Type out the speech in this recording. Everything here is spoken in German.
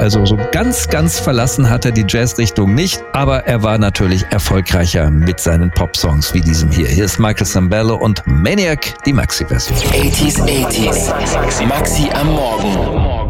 Also so ganz verlassen hat er die Jazz-Richtung nicht, aber er war natürlich erfolgreicher mit seinen Pop-Songs wie diesem hier. Hier ist Michael Sembello und Maniac, die Maxi-Version. 80s, Maxi am Morgen.